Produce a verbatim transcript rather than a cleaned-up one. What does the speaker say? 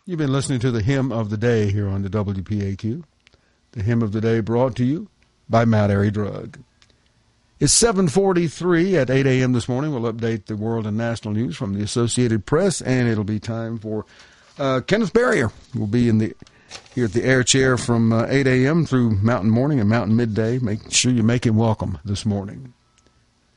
You've been listening to the Hymn of the Day here on the W P A Q. The Hymn of the Day brought to you by Mount Airy Drug. It's seven forty-three at eight a.m. this morning. We'll update the world and national news from the Associated Press, and it'll be time for uh, Kenneth Barrier. We'll be in the here at the air chair from uh, eight a.m. through Mountain Morning and Mountain Midday. Make sure you make him welcome this morning.